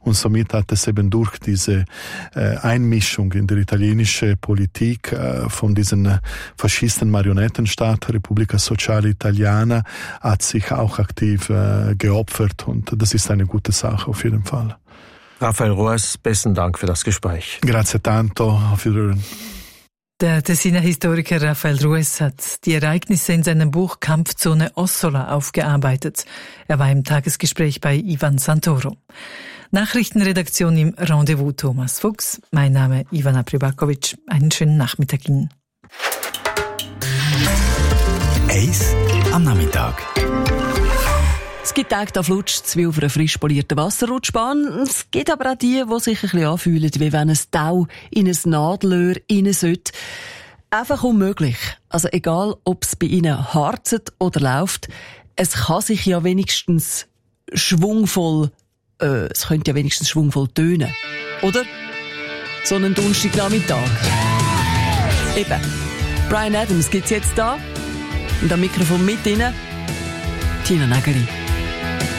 Und somit hat es eben durch diese Einmischung in der italienische Politik von diesen Faschisten-Marionettenstaat Repubblica Sociale Italiana hat sich auch aktiv geopfert, und das ist eine gute Sache auf jeden Fall. Raphael Ruess, besten Dank für das Gespräch. Grazie tanto, auf Wiedersehen. Der Tessiner Historiker Raphael Ruess hat die Ereignisse in seinem Buch Kampfzone Ossola aufgearbeitet. Er war im Tagesgespräch bei Ivan Santoro. Nachrichtenredaktion im Rendezvous Thomas Fuchs. Mein Name Ivana Pribakovic. Einen schönen Nachmittag Ihnen. Eis am Nachmittag. Es gibt Tage, da flutscht es wie auf einer frisch polierten Wasserrutschbahn. Es gibt aber auch die sich ein bisschen anfühlen, wie wenn ein Tau in ein Nadelöhr rein sollte. Einfach unmöglich. Also egal, ob es bei Ihnen harzet oder läuft, es kann sich ja wenigstens schwungvoll tönen. Oder? So einen Donnerstagnachmittag. Eben. Bryan Adams gibt's jetzt da. Und am Mikrofon mit Ihnen Tina Nägeli.